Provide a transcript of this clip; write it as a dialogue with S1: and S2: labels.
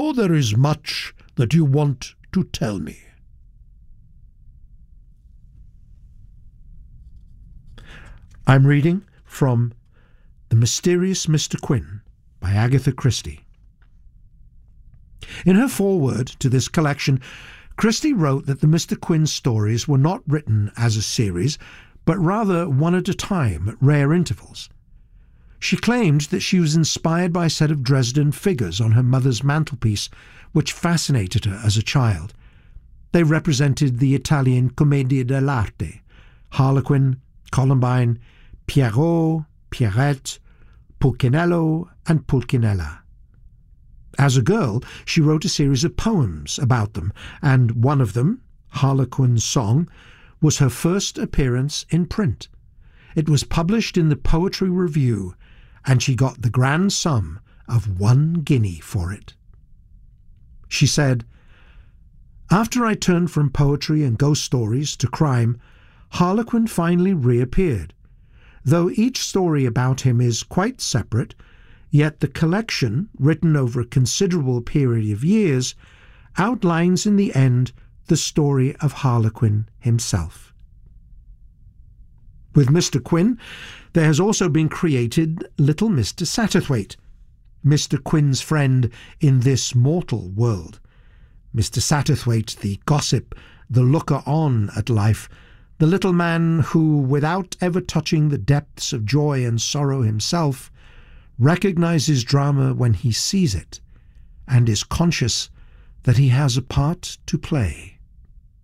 S1: sure there is much that you want to tell me." I'm reading from The Mysterious Mr. Quin by Agatha Christie. In her foreword to this collection, Christie wrote that the Mr. Quin stories were not written as a series, but rather one at a time at rare intervals. She claimed that she was inspired by a set of Dresden figures on her mother's mantelpiece, which fascinated her as a child. They represented the Italian Commedia dell'arte, Harlequin, Columbine, Pierrot, Pierrette, Pulcinello, and Pulcinella. As a girl, she wrote a series of poems about them, and one of them, Harlequin's Song, was her first appearance in print. It was published in the Poetry Review, and she got the grand sum of 1 guinea for it. She said, "After I turned from poetry and ghost stories to crime, Harlequin finally reappeared. Though each story about him is quite separate, yet the collection, written over a considerable period of years, outlines in the end the story of Harlequin himself." With Mr. Quin, there has also been created Little Mr. Satterthwaite, Mr. Quin's friend in this mortal world. Mr. Satterthwaite, the gossip, the looker-on at life, the little man who, without ever touching the depths of joy and sorrow himself, recognizes drama when he sees it, and is conscious that he has a part to play.